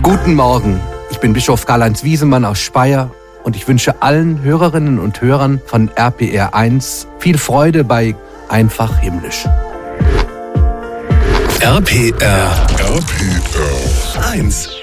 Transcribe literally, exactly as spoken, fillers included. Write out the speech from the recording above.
Guten Morgen, ich bin Bischof Karl-Heinz Wiesemann aus Speyer und ich wünsche allen Hörerinnen und Hörern von R P R eins viel Freude bei Einfach Himmlisch. R P R, R P R eins.